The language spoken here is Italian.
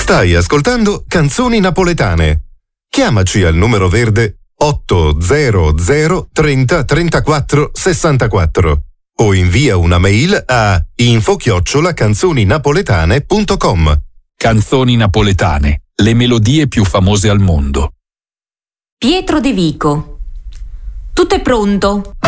Stai ascoltando Canzoni Napoletane. Chiamaci al numero verde 800 30 34 64 o invia una mail a info@canzoninapoletane.com. Canzoni napoletane, le melodie più famose al mondo. Pietro De Vico. Tutto è pronto.